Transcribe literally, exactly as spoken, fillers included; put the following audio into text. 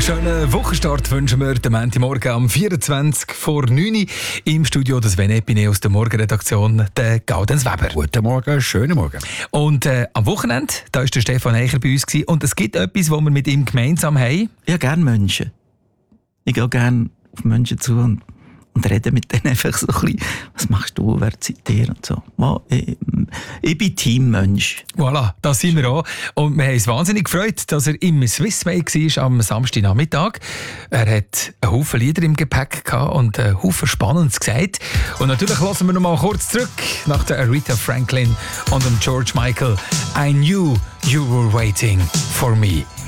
Schönen Wochenstart wünschen wir dem Montagmorgen am vierundzwanzig vor neun im Studio des Sven Epine aus der Morgenredaktion, der Gaudenz Weber. Guten Morgen, schönen Morgen. Und äh, am Wochenende, da war der Stefan Eicher bei uns gewesen, und es gibt etwas, was wir mit ihm gemeinsam haben. Ich habe gerne Menschen. Ich gehe gerne auf Menschen zu und, und rede mit denen einfach so ein bisschen, was machst du, wer seid ihr und so. Mal, ich, ich bin Teammensch. Voilà, das sind wir auch. Und wir haben uns wahnsinnig gefreut, dass er im Swissmade war am Samstagnachmittag. Er hat einen Haufen Lieder im Gepäck gehabt und einen Haufen Spannendes gesagt. Und natürlich hören wir noch mal kurz zurück nach der Aretha Franklin und dem George Michael. I knew you were waiting for me.